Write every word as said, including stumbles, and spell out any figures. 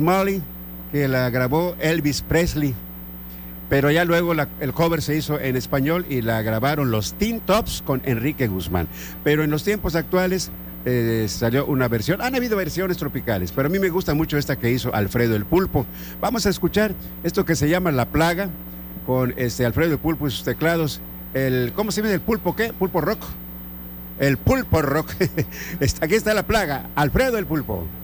Molly, que la grabó Elvis Presley, pero ya luego la, el cover se hizo en español y la grabaron los Teen Tops con Enrique Guzmán. Pero en los tiempos actuales eh, salió una versión, han habido versiones tropicales, pero a mí me gusta mucho esta que hizo Alfredo el Pulpo. Vamos a escuchar esto que se llama La Plaga, con este Alfredo el Pulpo y sus teclados. El, ¿cómo se llama el pulpo qué? ¿Pulpo rock? El Pulpo Rock. Aquí está La Plaga, Alfredo el Pulpo.